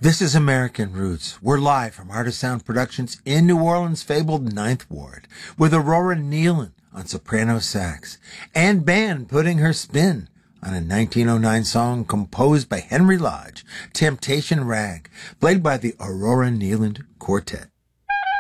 This is American Roots. We're live from Art of Sound Productions in New Orleans' fabled Ninth Ward with Aurora Nealon on soprano sax and band putting her spin on a 1909 song composed by Henry Lodge, Temptation Rag, played by the Aurora Nealon Quartet.